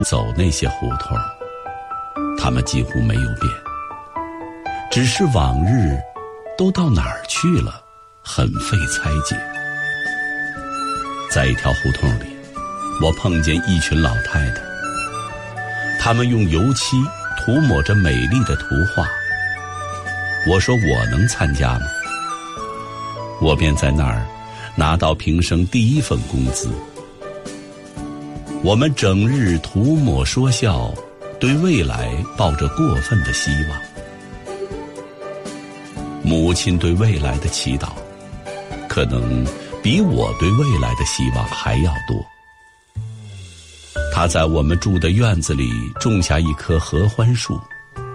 走那些胡同，他们几乎没有变，只是往日都到哪儿去了，很费猜解。在一条胡同里，我碰见一群老太太，她们用油漆涂抹着美丽的图画。我说我能参加吗？我便在那儿拿到平生第一份工资。我们整日涂抹说笑，对未来抱着过分的希望。母亲对未来的祈祷，可能比我对未来的希望还要多。她在我们住的院子里种下一棵合欢树，